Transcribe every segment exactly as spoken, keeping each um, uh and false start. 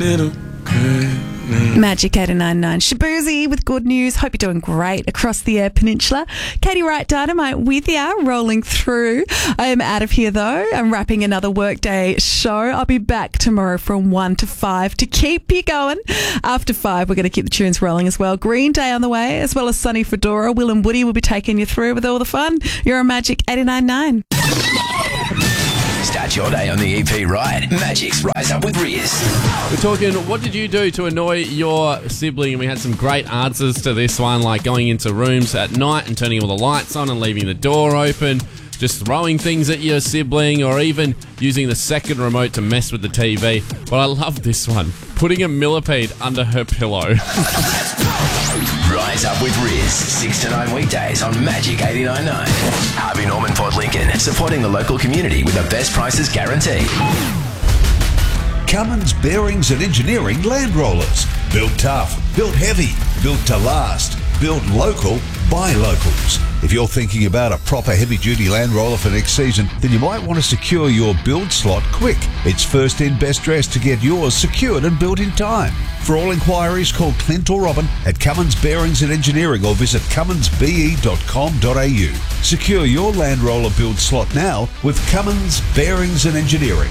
little crazy. Magic eight nine nine. Shabuzi with good news. Hope you're doing great across the Eyre Peninsula. Katie Wright Dynamite with you, rolling through. I am out of here though. I'm wrapping another workday show. I'll be back tomorrow from one to five to keep you going. After five, we're going to keep the tunes rolling as well. Green Day on the way, as well as Sunny Fedora. Will and Woody will be taking you through with all the fun. You're on Magic eight nine nine. Start your day on the E P right. Magic's Rise Up with Riz. We're talking, what did you do to annoy your sibling? And we had some great answers to this one, like going into rooms at night and turning all the lights on and leaving the door open, just throwing things at your sibling, or even using the second remote to mess with the T V. But I love this one, putting a millipede under her pillow. Rise Up with Riz, six to nine weekdays on Magic eighty-nine point nine. Harvey Norman Port Lincoln, supporting the local community with the best prices guaranteed. Cummins Bearings and Engineering Land Rollers. Built tough, built heavy, built to last, built local by locals. If you're thinking about a proper heavy-duty Land Roller for next season, then you might want to secure your build slot quick. It's first in, best dressed to get yours secured and built in time. For all inquiries, call Clint or Robin at Cummins Bearings and Engineering or visit cummins b e dot com dot a u. Secure your Land Roller build slot now with Cummins Bearings and Engineering.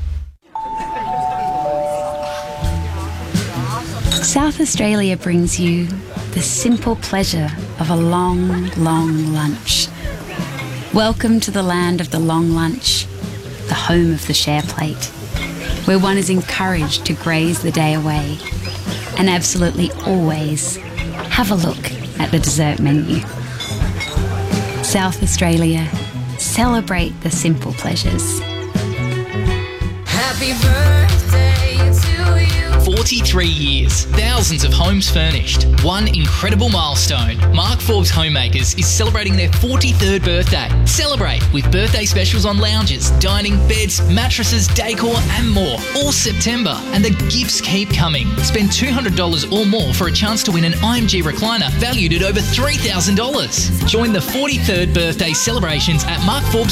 South Australia brings you the simple pleasure of a long, long lunch. Welcome to the land of the long lunch, the home of the share plate, where one is encouraged to graze the day away and absolutely always have a look at the dessert menu. South Australia, celebrate the simple pleasures. Happy birthday to you. forty-three years, thousands of homes furnished, one incredible milestone. Mark Forbes Homemakers is celebrating their forty-third birthday. Celebrate with birthday specials on lounges, dining, beds, mattresses, decor and more, all September. And the gifts keep coming. Spend two hundred dollars or more for a chance to win an I M G recliner valued at over three thousand dollars. Join the forty-third birthday celebrations at Mark Forbes